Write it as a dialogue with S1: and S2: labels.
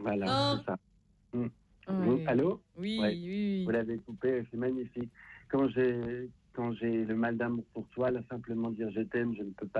S1: Voilà,
S2: Non.
S1: c'est ça. Mm.
S2: Ouais.
S1: Allô?
S2: Oui,
S1: Ouais.
S2: oui,
S1: Vous
S2: oui.
S1: l'avez coupé, c'est magnifique. Quand j'ai le mal d'amour pour toi, là, simplement dire je t'aime, je ne peux pas